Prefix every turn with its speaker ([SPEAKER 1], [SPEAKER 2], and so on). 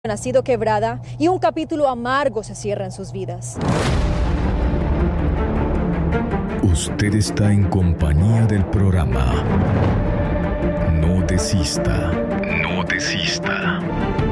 [SPEAKER 1] ha sido quebrada y un capítulo amargo se cierra en sus vidas.
[SPEAKER 2] Usted está en compañía del programa No Desista. No Desista.